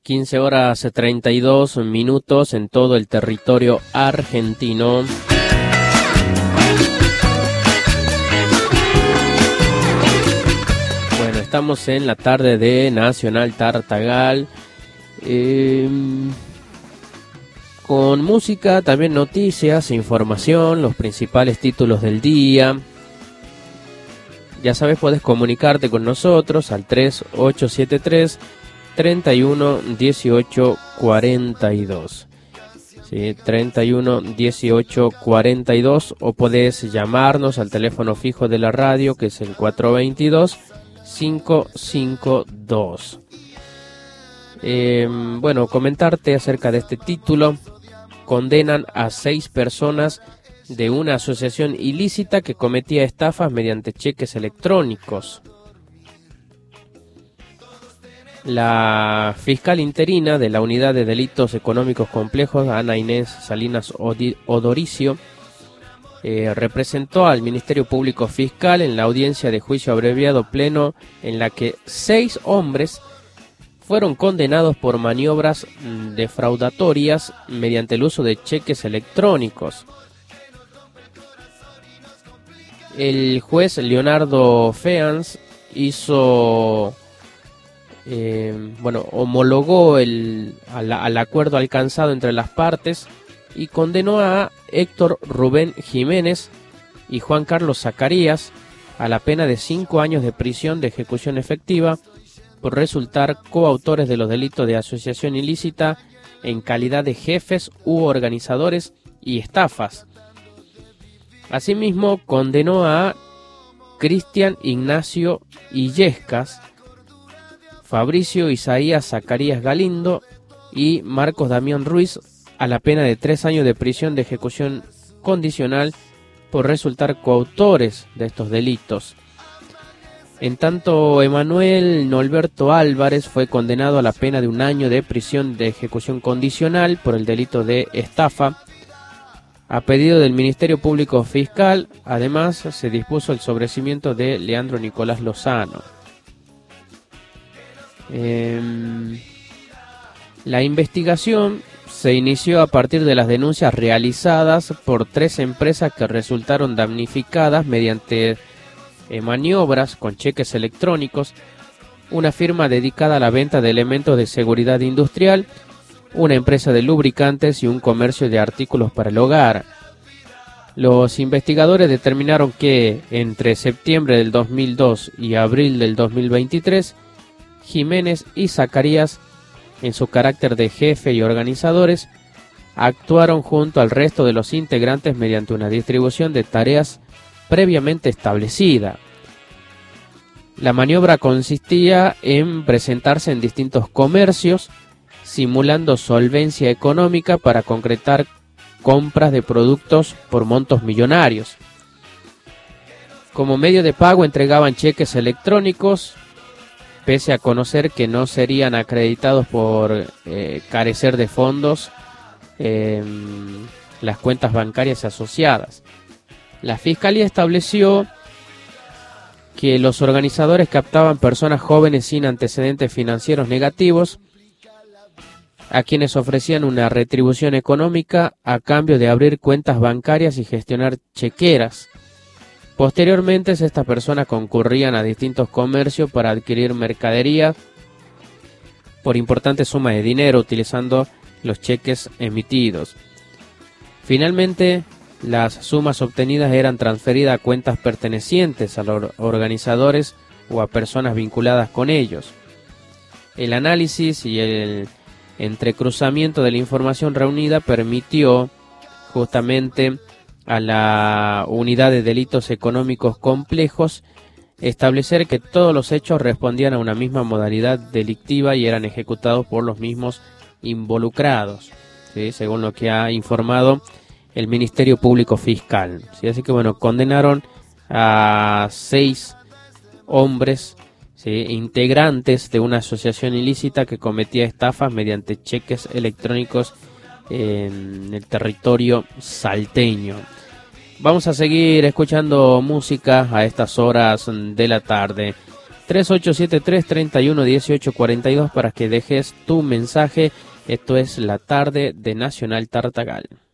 15 horas 32 minutos en todo el territorio argentino. Bueno, estamos en la tarde de Nacional Tartagal. Con música, también noticias, información, los principales títulos del día. Ya sabes, puedes comunicarte con nosotros al 3873 31 18 42. Sí, 31 18 42, o podés llamarnos al teléfono fijo de la radio, que es el 422 552. Bueno, comentarte acerca de este título. Condenan a 6 personas de una asociación ilícita que cometía estafas mediante cheques electrónicos. La fiscal interina de la Unidad de Delitos Económicos Complejos, Ana Inés Salinas Odoricio, representó al Ministerio Público Fiscal en la audiencia de juicio abreviado pleno, en la que 6 hombres fueron condenados por maniobras defraudatorias mediante el uso de cheques electrónicos. El juez Leonardo Feans homologó al acuerdo alcanzado entre las partes y condenó a Héctor Rubén Jiménez y Juan Carlos Zacarías a la pena de 5 años de prisión de ejecución efectiva por resultar coautores de los delitos de asociación ilícita en calidad de jefes u organizadores y estafas. Asimismo, condenó a Cristian Ignacio Illescas, Fabricio Isaías Zacarías Galindo y Marcos Damián Ruiz a la pena de 3 años de prisión de ejecución condicional por resultar coautores de estos delitos. En tanto, Emanuel Norberto Álvarez fue condenado a la pena de 1 año de prisión de ejecución condicional por el delito de estafa. A pedido del Ministerio Público Fiscal, además, se dispuso el sobreseimiento de Leandro Nicolás Lozano. La investigación se inició a partir de las denuncias realizadas por 3 empresas que resultaron damnificadas mediante maniobras con cheques electrónicos, una firma dedicada a la venta de elementos de seguridad industrial, una empresa de lubricantes y un comercio de artículos para el hogar. Los investigadores determinaron que entre septiembre del 2002 y abril del 2023, Jiménez y Zacarías, en su carácter de jefe y organizadores, actuaron junto al resto de los integrantes mediante una distribución de tareas previamente establecida. La maniobra consistía en presentarse en distintos comercios, simulando solvencia económica para concretar compras de productos por montos millonarios. Como medio de pago entregaban cheques electrónicos, pese a conocer que no serían acreditados por carecer de fondos las cuentas bancarias asociadas. La Fiscalía estableció que los organizadores captaban personas jóvenes sin antecedentes financieros negativos, a quienes ofrecían una retribución económica a cambio de abrir cuentas bancarias y gestionar chequeras. Posteriormente, estas personas concurrían a distintos comercios para adquirir mercadería por importantes sumas de dinero utilizando los cheques emitidos. Finalmente, las sumas obtenidas eran transferidas a cuentas pertenecientes a los organizadores o a personas vinculadas con ellos. El análisis y el entrecruzamiento de la información reunida permitió justamente a la Unidad de Delitos Económicos Complejos establecer que todos los hechos respondían a una misma modalidad delictiva y eran ejecutados por los mismos involucrados, ¿sí?, según lo que ha informado el Ministerio Público Fiscal, ¿sí? Así que bueno, condenaron a 6 hombres, ¿sí?, integrantes de una asociación ilícita que cometía estafas mediante cheques electrónicos en el territorio salteño. Vamos a seguir escuchando música a estas horas de la tarde. 3873-311842 para que dejes tu mensaje. Esto es la tarde de Nacional Tartagal.